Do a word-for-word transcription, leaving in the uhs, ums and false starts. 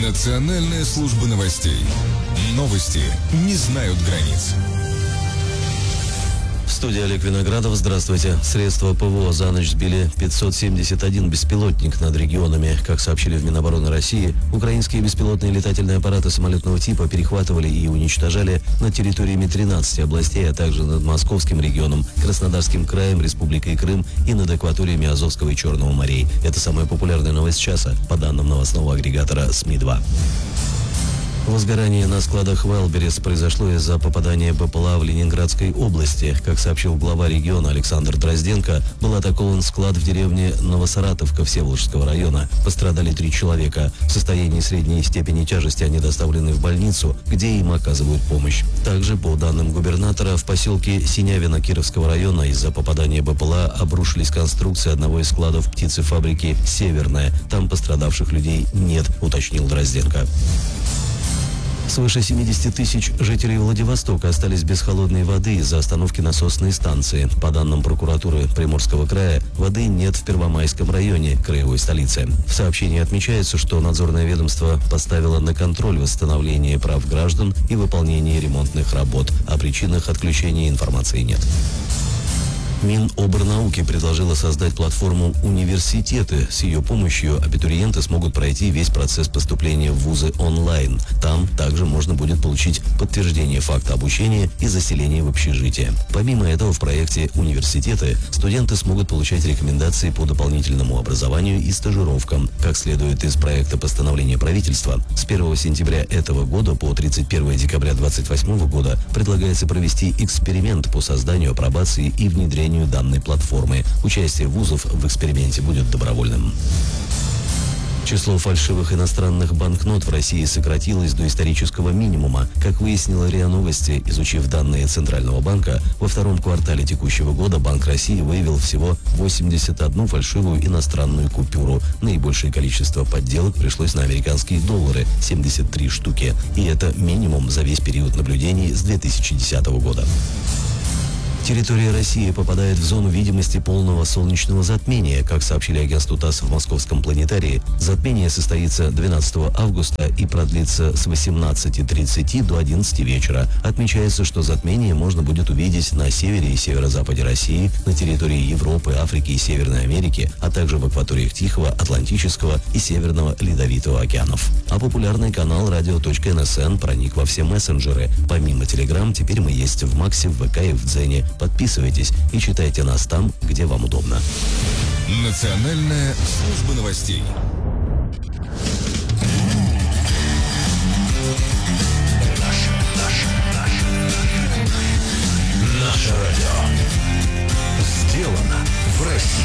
Национальная служба новостей. Новости не знают границ. В студии Олег Виноградов. Здравствуйте. Средства ПВО за ночь сбили пятьсот семьдесят один беспилотник над регионами. Как сообщили в Минобороны России, украинские беспилотные летательные аппараты самолетного типа перехватывали и уничтожали над территориями тринадцати областей, а также над Московским регионом, Краснодарским краем, Республикой Крым и над акваториями Азовского и Черного морей. Это самая популярная новость часа, по данным новостного агрегатора СМИ два. Возгорание на складах Вайлдберрис произошло из-за попадания БПЛА в Ленинградской области. Как сообщил глава региона Александр Дрозденко, был атакован склад в деревне Новосаратовка Всеволожского района. Пострадали три человека. В состоянии средней степени тяжести они доставлены в больницу, где им оказывают помощь. Также, по данным губернатора, в поселке Синявино Кировского района из-за попадания БПЛА обрушились конструкции одного из складов птицефабрики «Северная». Там пострадавших людей нет, уточнил Дрозденко. Свыше семидесяти тысяч жителей Владивостока остались без холодной воды из-за остановки насосной станции. По данным прокуратуры Приморского края, воды нет в Первомайском районе, краевой столицы. В сообщении отмечается, что надзорное ведомство поставило на контроль восстановление прав граждан и выполнение ремонтных работ. О причинах отключения информации нет. Миноборнауки предложила создать платформу «Университеты». С ее помощью абитуриенты смогут пройти весь процесс поступления в вузы онлайн. Там также можно будет получить подтверждение факта обучения и заселения в общежитие. Помимо этого, в проекте «Университеты» студенты смогут получать рекомендации по дополнительному образованию и стажировкам. Как следует из проекта постановления правительства, с первого сентября этого года по тридцать первое декабря две тысячи двадцать восьмого года предлагается провести эксперимент по созданию, апробации и внедрению данной платформы. Участие вузов в эксперименте будет добровольным. Число фальшивых иностранных банкнот в России сократилось до исторического минимума. Как выяснила РИА Новости, изучив данные Центрального банка, во втором квартале текущего года Банк России выявил всего восемьдесят одну фальшивую иностранную купюру. Наибольшее количество подделок пришлось на американские доллары – семьдесят три штуки. И это минимум за весь период наблюдений с две тысячи десятого года. Территория России попадает в зону видимости полного солнечного затмения. Как сообщили агентству ТАСС в Московском планетарии, затмение состоится двенадцатого августа и продлится с восемнадцати тридцати до одиннадцати вечера. Отмечается, что затмение можно будет увидеть на севере и северо-западе России, на территории Европы, Африки и Северной Америки, а также в акваториях Тихого, Атлантического и Северного Ледовитого океанов. А популярный канал радио.НСН проник во все мессенджеры. Помимо Телеграм, теперь мы есть в Максе, в ВК и в Дзене. Подписывайтесь и читайте нас там, где вам удобно. Национальная служба новостей. Наше, наше, наше, наше радио. Сделано в России.